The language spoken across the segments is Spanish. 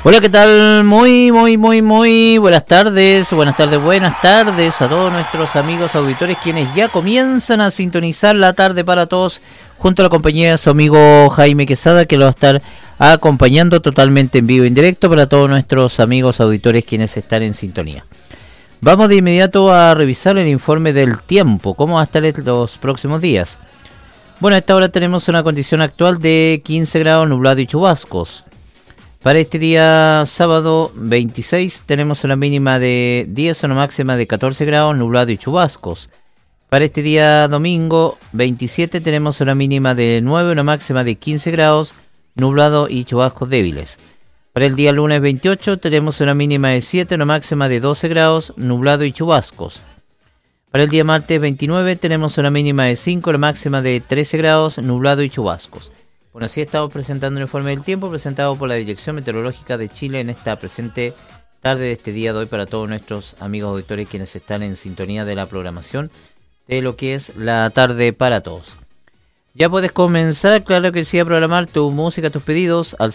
Hola, ¿qué tal? Muy buenas tardes, buenas tardes a todos nuestros amigos auditores quienes ya comienzan a sintonizar la tarde para todos junto a la compañía de su amigo Jaime Quesada, que lo va a estar acompañando totalmente en vivo e indirecto para todos nuestros amigos auditores quienes están en sintonía. Vamos de inmediato a revisar el informe del tiempo, cómo va a estar los próximos días. Bueno, a esta hora tenemos una condición actual de 15 grados, nublado y chubascos. Para este día sábado 26 tenemos una mínima de 10, una máxima de 14 grados, nublado y chubascos. Para este día domingo 27 tenemos una mínima de 9, una máxima de 15 grados, nublado y chubascos débiles. Para el día lunes 28 tenemos una mínima de 7, una máxima de 12 grados, nublado y chubascos. Para el día martes 29 tenemos una mínima de 5, una máxima de 13 grados, nublado y chubascos. Bueno, así estamos presentando el informe del tiempo presentado por la Dirección Meteorológica de Chile en esta presente tarde de este día de hoy para todos nuestros amigos auditores quienes están en sintonía de la programación de lo que es la tarde para todos. Ya puedes comenzar, claro que sí, a programar tu música, tus pedidos al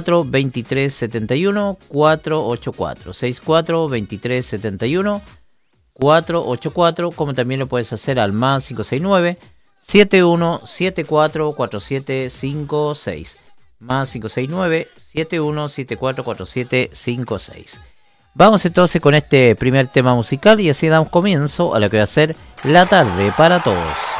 64-2371-484, 64-2371-484, como también lo puedes hacer al más 569 71744756, más 569 71744756. Vamos entonces con este primer tema musical y así damos comienzo a lo que va a ser la tarde para todos.